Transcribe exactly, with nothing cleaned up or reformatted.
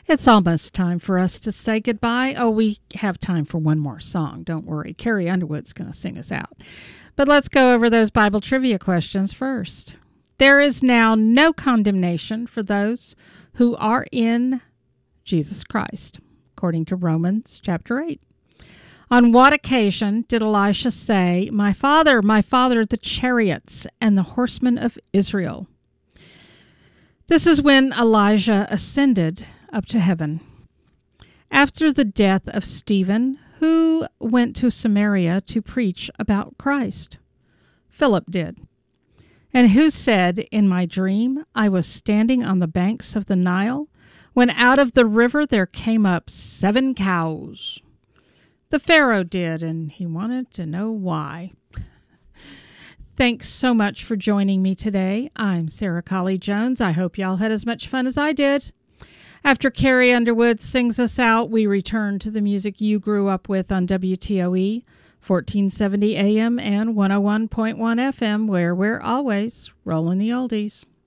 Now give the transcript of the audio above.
It's almost time for us to say goodbye. Oh, we have time for one more song. Don't worry. Carrie Underwood's going to sing us out. But let's go over those Bible trivia questions first. There is now no condemnation for those who are in Jesus Christ, according to Romans chapter eight. On what occasion did Elisha say, "My father, my father, the chariots and the horsemen of Israel"? This is when Elijah ascended up to heaven. After the death of Stephen, who went to Samaria to preach about Christ? Philip did. And who said, "In my dream I was standing on the banks of the Nile, when out of the river there came up seven cows"? The Pharaoh did, and he wanted to know why. Thanks so much for joining me today. I'm Sarah Colley Jones. I hope y'all had as much fun as I did. After Carrie Underwood sings us out, we return to the music you grew up with on W T O E, fourteen seventy A M and one oh one point one F M, where we're always rolling the oldies.